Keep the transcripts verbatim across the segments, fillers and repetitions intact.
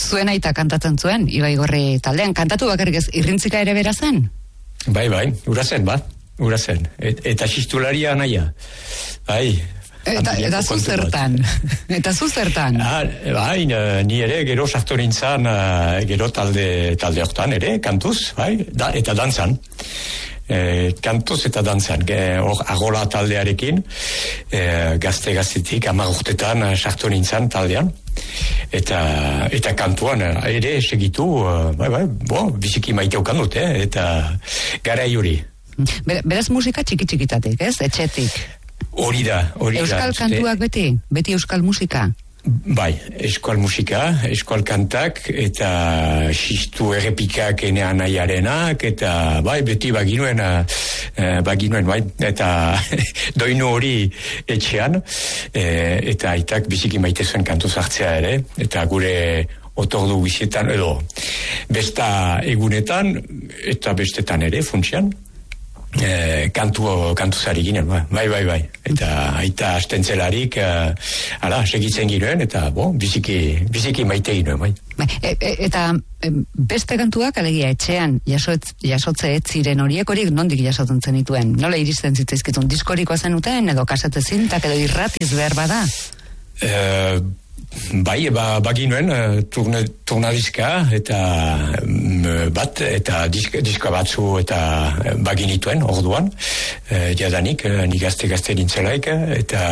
zuen aita kantatzen zuen, Ibaigorri taldean, kantatu bakarrik ez, irrintzika ere bera zen? Bai, bai, ura zen, bat, ura zen. Et, eta xistularia naia. Bai. Eta, eta zu zertan? Eta zu zertan? Ah, bai, ni ere gero sartu nintzen, gero talde, talde hortan ere, kantuz, bai, da, eta dantzan. E, kantuz eta dantzan, hor agola taldearekin, e, gazte-gaztetik, hamar urtetan sartu nintzen taldean. Eta, eta kantuan ere segitu, bai, bai, bo, biziki maiteukan dute, eta gara juri. Beraz musika txiki-txikitatik, ez? Etxetik. Hori da, hori da. Euskal kantuak beti? Beti euskal musika? Bai, euskal musika, euskal kantak, eta xistu errepikak enean nahiarenak, eta bai, beti baginuen, uh, baginuen, bai, eta doinu hori etxean, e, eta aitak biziki maite zuen kantu zartzea ere, eta gure otordu bizietan, edo, besta egunetan, eta bestetan ere, funtsian, Eh, kantu, kantu zari ginen, bai, bai, bai. Eta aita astentzelarik, uh, ala, segitzen ginen, eta bo, biziki, biziki maite ginen, bai. E, e, eta e, beste kantuak, alegia, etxean jasot, jasotze ez ziren horiek, horiek nondik jasotzen zenituen? Nola iristen zitzaizkizun, diskorikoa zenuten, edo kasete zintak, edo irratiz behar bada? Eh... Bai, ba, baginuen uh, turne, turnadizka eta um, bat, eta diska, diska batzu eta baginituen orduan, uh, jadanik, uh, ni gazte-gazte nintzelaik, eta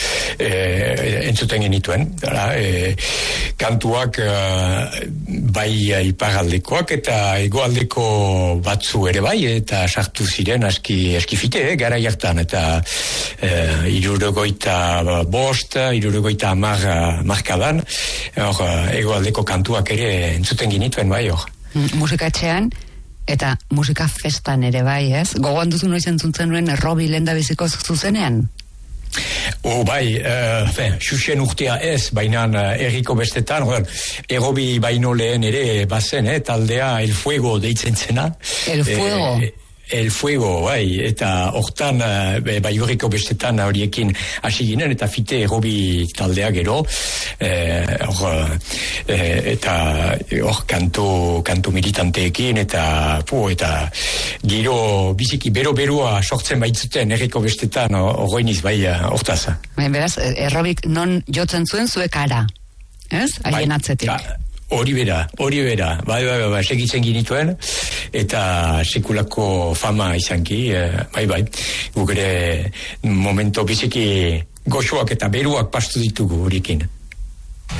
uh, entzuten genituen. Dara, uh, kantuak uh, bai iparaldekoak eta hegoaldeko batzu ere bai, eta sartu ziren aski, eskifite, eh, gara jartan, eta uh, irurogoita bost, irurogoita amar marka dan, hor, egoaldeko kantuak ere entzuten ginituen bai, hor. Musika etxean, eta musika festan ere bai, ez? Gogoan duzu noiz entzuntzen nuen Errobi lehendabiziko zuzenean? Oh, bai, uh, xuxen urtea ez, baina uh, erriko bestetan, Errobi baino lehen ere bazen, eh, taldea El Fuego deitzen zena. El Fuego? Eh, El Fuego, bai, eta hortan, bai, horriko bestetan horiekin hasi ginen, eta fite Errobi taldea gero, eh, or, eh, eta hor kantu, kantu militanteekin, eta, pu, eta gero biziki bero-beroa sortzen baitzuten erriko bestetan, horroiniz, bai, hortaz. Beraz, Errobik non jotzen zuen zuek ara, ez? Haien atzetik. Bai, hori bera, hori bera, bai, bai, bai, bai, segitzen ginituen, eta sekulako fama izanki, eh, bai, bai, guk ere momento biziki goxoak eta beruak pastu ditugu horikin.